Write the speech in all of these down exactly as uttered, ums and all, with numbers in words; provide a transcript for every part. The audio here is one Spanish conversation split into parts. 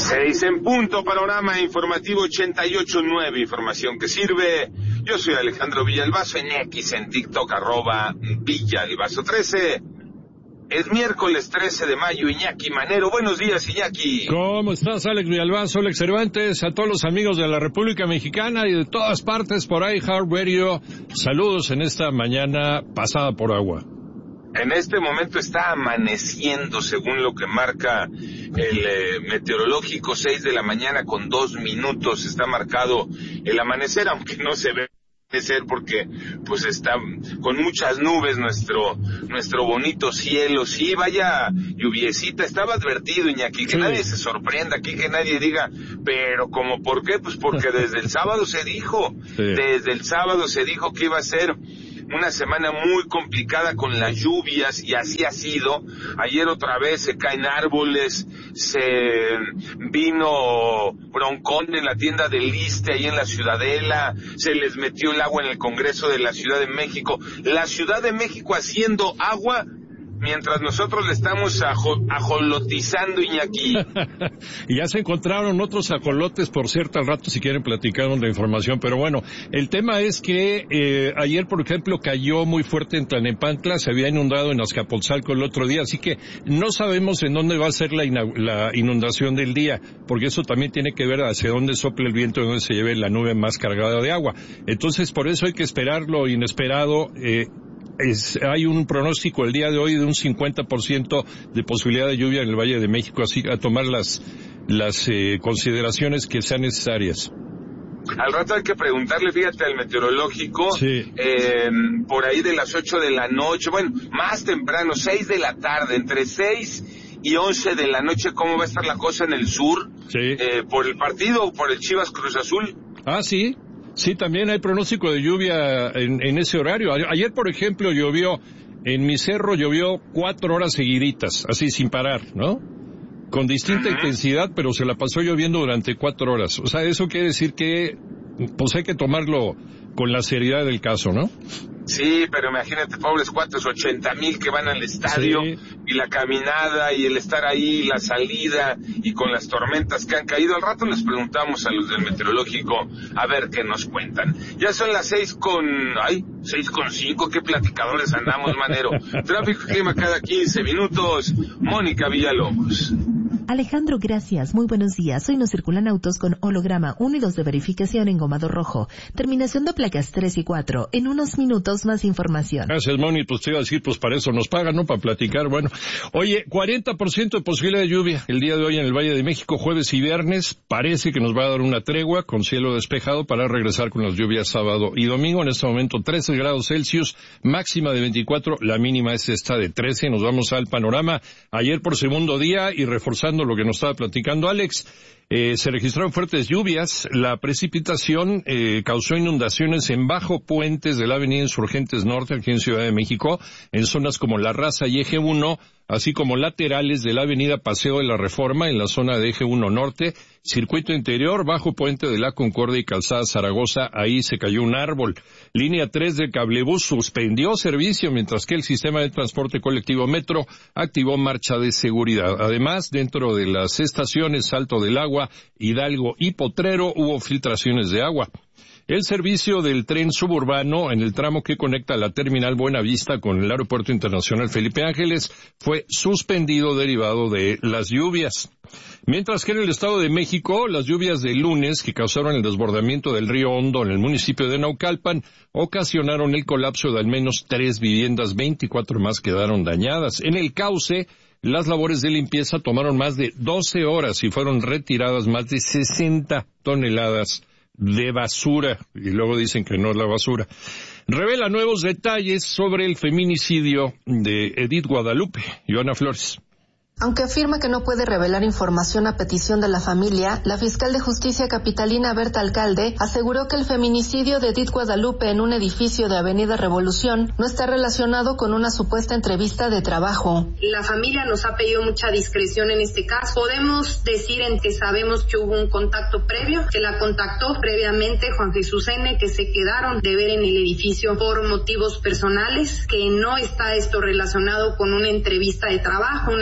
Seis en punto, panorama informativo ochenta y ocho punto nueve, información que sirve. Yo soy Alejandro Villalbazo, en X, en TikTok, arroba Villalbazo trece. Es miércoles trece de mayo, Iñaki Manero. Buenos días, Iñaki. ¿Cómo estás, Alex Villalbazo, Alex Cervantes? A todos los amigos de la República Mexicana y de todas partes por ahí, Heart Radio. Saludos en esta mañana pasada por agua. En este momento está amaneciendo, según lo que marca el eh, meteorológico, seis de la mañana con dos minutos está marcado el amanecer, aunque no se ve amanecer porque pues está con muchas nubes nuestro nuestro bonito cielo. Sí, vaya lluviecita, estaba advertido, Iñaki, que sí. Nadie se sorprenda aquí, que nadie diga, pero ¿cómo por qué? Pues porque desde el sábado se dijo, sí. desde el sábado se dijo que iba a ser una semana muy complicada con las lluvias, y así ha sido. Ayer otra vez se caen árboles, se vino broncón en la tienda del Liste, ahí en la Ciudadela, se les metió el agua en el Congreso de la Ciudad de México. La Ciudad de México haciendo agua mientras nosotros le estamos ajo, ajolotizando, Iñaki. Y ya se encontraron otros ajolotes, por cierto, al rato si quieren platicar de información, pero bueno, el tema es que eh, ayer, por ejemplo, cayó muy fuerte en Tlalnepantla, se había inundado en Azcapotzalco el otro día, así que no sabemos en dónde va a ser la, la inundación del día, porque eso también tiene que ver hacia dónde sopla el viento y dónde se lleve la nube más cargada de agua. Entonces, por eso hay que esperar lo inesperado. eh, Es, hay un pronóstico el día de hoy de un cincuenta por ciento de posibilidad de lluvia en el Valle de México, así a tomar las las eh, consideraciones que sean necesarias. Al rato hay que preguntarle, fíjate, al meteorológico, sí. eh, por ahí de las ocho de la noche, bueno, más temprano, seis de la tarde, entre seis y once de la noche, cómo va a estar la cosa en el sur, sí. eh, por el partido o por el Chivas Cruz Azul. Ah, sí. Sí, también hay pronóstico de lluvia en, en ese horario. Ayer, por ejemplo, llovió, en mi cerro llovió cuatro horas seguiditas, así sin parar, ¿no? Con distinta uh-huh. intensidad, pero se la pasó lloviendo durante cuatro horas. O sea, eso quiere decir que, pues hay que tomarlo con la seriedad del caso, ¿no? Sí, pero imagínate, pobres cuates, ochenta mil que van al estadio, sí. Y la caminada, y el estar ahí, la salida, y con las tormentas que han caído. Al rato les preguntamos a los del meteorológico a ver qué nos cuentan. Ya son las seis con, ay, seis con cinco, qué platicadores andamos, Manero. Tráfico y clima cada quince minutos. Mónica Villalobos. Alejandro, gracias. Muy buenos días. Hoy nos circulan autos con holograma uno y dos de verificación en gomado rojo. Terminación de placas tres y cuatro. En unos minutos más información. Gracias, Moni. Pues te iba a decir, pues para eso nos pagan, ¿no? Para platicar. Bueno, oye, cuarenta por ciento de posibilidad de lluvia el día de hoy en el Valle de México, jueves y viernes. Parece que nos va a dar una tregua con cielo despejado para regresar con las lluvias sábado y domingo. En este momento trece grados Celsius, máxima de veinticuatro, la mínima es esta de trece. Nos vamos al panorama. Ayer por segundo día y reforzando lo que nos estaba platicando Alex, eh, se registraron fuertes lluvias. La precipitación eh, causó inundaciones en bajo puentes de la avenida Insurgentes Norte, aquí en Ciudad de México, en zonas como La Raza y Eje uno, así como laterales de la avenida Paseo de la Reforma, en la zona de Eje uno Norte, circuito interior, bajo puente de la Concordia y calzada Zaragoza, ahí se cayó un árbol. Línea tres del cablebús suspendió servicio, mientras que el sistema de transporte colectivo Metro activó marcha de seguridad. Además, dentro de las estaciones Salto del Agua, Hidalgo y Potrero hubo filtraciones de agua. El servicio del tren suburbano en el tramo que conecta la terminal Buenavista con el Aeropuerto Internacional Felipe Ángeles fue suspendido derivado de las lluvias. Mientras que en el Estado de México, las lluvias del lunes que causaron el desbordamiento del río Hondo en el municipio de Naucalpan ocasionaron el colapso de al menos tres viviendas, veinticuatro más quedaron dañadas. En el cauce, las labores de limpieza tomaron más de doce horas y fueron retiradas más de sesenta toneladas de basura, y luego dicen que no es la basura. Revela nuevos detalles sobre el feminicidio de Edith Guadalupe. Joana Flores. Aunque afirma que no puede revelar información a petición de la familia, la fiscal de justicia capitalina Berta Alcalde aseguró que el feminicidio de Edith Guadalupe en un edificio de Avenida Revolución no está relacionado con una supuesta entrevista de trabajo. La familia nos ha pedido mucha discreción en este caso. Podemos decir en que sabemos que hubo un contacto previo, que la contactó previamente Juan Jesús N., que se quedaron de ver en el edificio por motivos personales, que no está esto relacionado con una entrevista de trabajo, un esquema de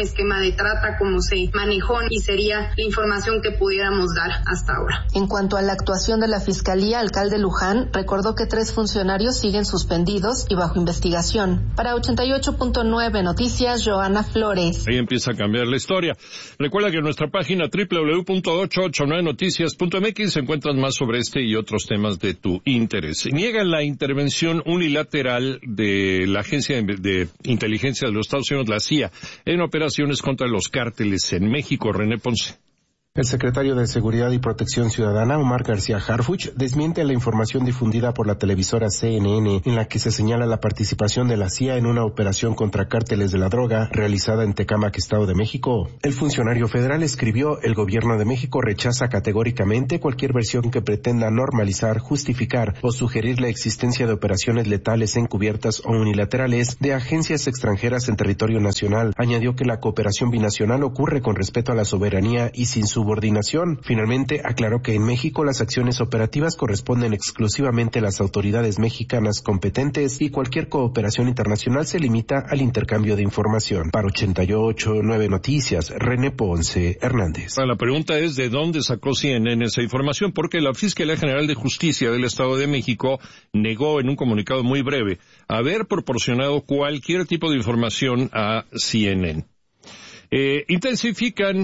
de trata como se manejó y sería la información que pudiéramos dar hasta ahora. En cuanto a la actuación de la Fiscalía, alcalde Luján recordó que tres funcionarios siguen suspendidos y bajo investigación. Para ochenta y ocho punto nueve Noticias, Joana Flores. Ahí empieza a cambiar la historia. Recuerda que en nuestra página doble u doble u doble u punto ochocientos ochenta y nueve noticias punto m x encuentras más sobre este y otros temas de tu interés. Niegan la intervención unilateral de la Agencia de, de Inteligencia de los Estados Unidos, la C I A, en operaciones contra los cárteles en México. René Ponce. El secretario de Seguridad y Protección Ciudadana, Omar García Harfuch, desmiente la información difundida por la televisora C N N en la que se señala la participación de la C I A en una operación contra cárteles de la droga realizada en Tecámac, Estado de México. El funcionario federal escribió: el gobierno de México rechaza categóricamente cualquier versión que pretenda normalizar, justificar o sugerir la existencia de operaciones letales encubiertas o unilaterales de agencias extranjeras en territorio nacional. Añadió que la cooperación binacional ocurre con respeto a la soberanía y sin subordinación. Finalmente, aclaró que en México las acciones operativas corresponden exclusivamente a las autoridades mexicanas competentes y cualquier cooperación internacional se limita al intercambio de información. Para ochenta y ocho punto nueve Noticias, René Ponce Hernández. La pregunta es ¿de dónde sacó C N N esa información? Porque la Fiscalía General de Justicia del Estado de México negó en un comunicado muy breve haber proporcionado cualquier tipo de información a C N N. Eh, intensifican